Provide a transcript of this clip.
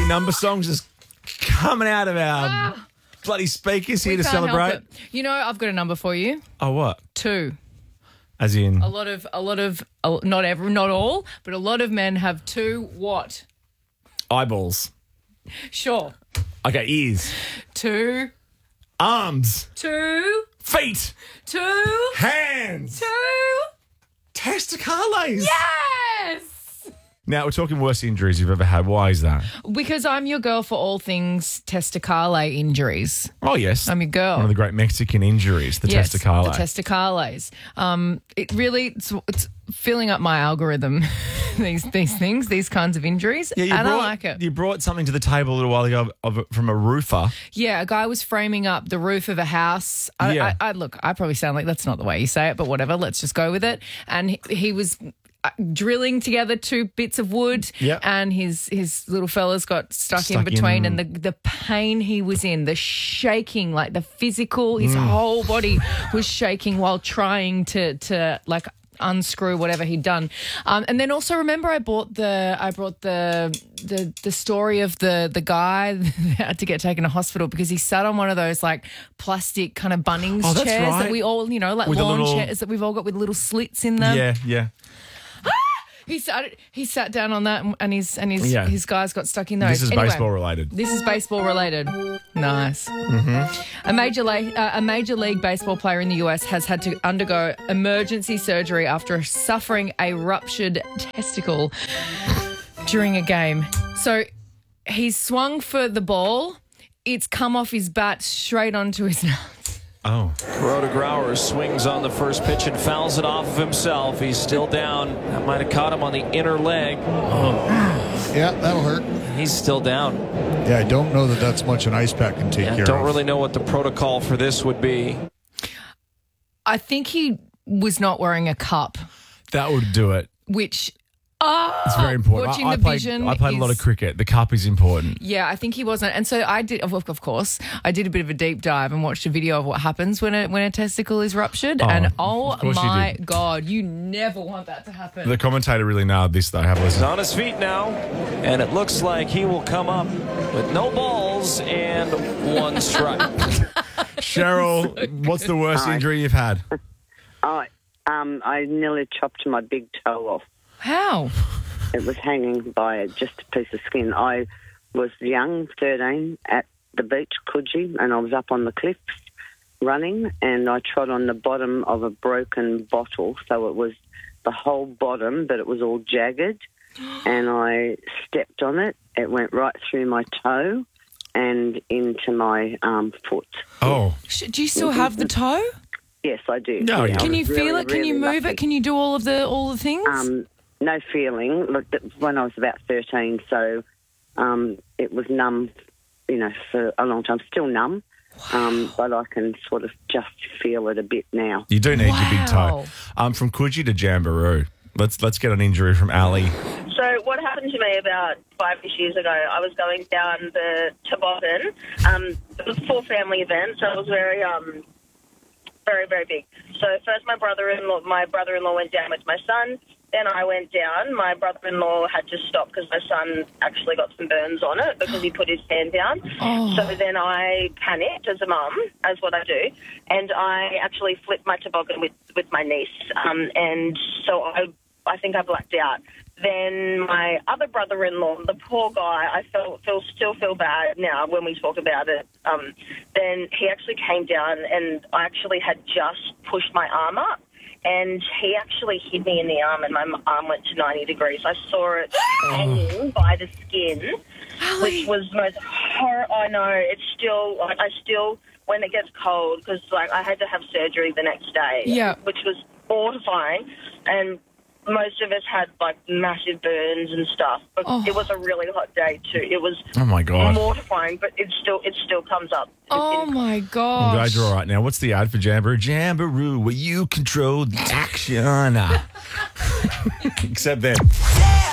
number songs just coming out of our bloody speakers here to Can't help celebrate. it. You know, I've got a number for you. Oh, what? 2. As in? Not all, but a lot of men have 2 what? Eyeballs. Sure. Okay, ears. 2. Arms. 2. Feet. 2. Hands. 2. Testicles. Yes! Now, we're talking worst injuries you've ever had. Why is that? Because I'm your girl for all things testicle injuries. Oh, yes. I'm your girl. One of the great Mexican injuries, the testicle. The testicales. It really, it's filling up my algorithm, these things, these kinds of injuries, I like it. You brought something to the table a little while ago from a roofer. Yeah, a guy was framing up the roof of a house. I probably sound like that's not the way you say it, but whatever, let's just go with it. And he was drilling together 2 bits of wood, and his little fellas got stuck in between, and the pain he was in, the shaking, like the physical, his whole body was shaking while trying to like unscrew whatever he'd done. And then also remember I brought the story of the guy that had to get taken to hospital because he sat on one of those like plastic kind of Bunnings chairs that we all, like with lawn chairs that we've all got with little slits in them. Yeah. He sat down on that, and his guys got stuck in those. This is baseball related. This is baseball related. Nice. Mm-hmm. A major league baseball player in the US has had to undergo emergency surgery after suffering a ruptured testicle during a game. So he's swung for the ball. It's come off his bat straight onto his nuts. Oh. Rhoda Grauer swings on the first pitch and fouls it off of himself. He's still down. That might have caught him on the inner leg. Yeah, that'll hurt. He's still down. Yeah, I don't know that that's much an ice pack can take care of. Don't really know what the protocol for this would be. I think he was not wearing a cup. That would do it. Which... it's very important. I played a lot of cricket. The cup is important. Yeah, I think he wasn't. And so I did, of course, I did a bit of a deep dive and watched a video of what happens when a testicle is ruptured. And oh my God, you never want that to happen. The commentator really nailed this, though. Have a listen. He's on his feet now, and it looks like he will come up with no balls and 1 strike. Cheryl, what's the worst injury you've had? I nearly chopped my big toe off. How? It was hanging by just a piece of skin. I was young, 13, at the beach, Coogee, and I was up on the cliffs running, and I trod on the bottom of a broken bottle. So it was the whole bottom, but it was all jagged, and I stepped on it. It went right through my toe and into my foot. Oh. Do you still have the toe? Yes, I do. No, yeah. Can you feel it? Can you move it? Can you do all of the things? No feeling. Look, when I was about 13, so it was numb, for a long time. Still numb, but I can sort of just feel it a bit now. You do need your big toe. From Coogee to Jamboree. Let's get an injury from Ali. So what happened to me about 5-ish years ago, I was going down the toboggan. It was a full-family event, so it was very, very, very big. So first my brother-in-law went down with my son. Then I went down. My brother-in-law had to stop because my son actually got some burns on it because he put his hand down. Oh. So then I panicked as a mum, as what I do, and I actually flipped my toboggan with my niece. And so I think I blacked out. Then my other brother-in-law, the poor guy, I still feel bad now when we talk about it. Then he actually came down, and I actually had just pushed my arm up. And he actually hit me in the arm, and my arm went to 90 degrees. I saw it hanging by the skin, which was the most horrible. I know. It's still, I still, when it gets cold, because I had to have surgery the next day, which was mortifying. And most of us had massive burns and stuff. But it was a really hot day too. It was mortifying, but it still comes up. Oh my God! I'm glad you're all right now. What's the ad for Jamboree? Jamboree, where you control the action. Except then.